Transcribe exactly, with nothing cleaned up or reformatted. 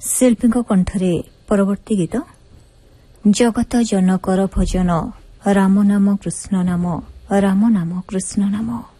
ଶିଳ୍ପୀଙ୍କ କଣ୍ଠରେ ପରବର୍ତ୍ତୀ ଗୀତ ଜଗତ ଜନକର ଭଜନ ରାମ ନାମ କୃଷ୍ଣ ନାମ ରାମ ନାମ କୃଷ୍ଣ ନାମ।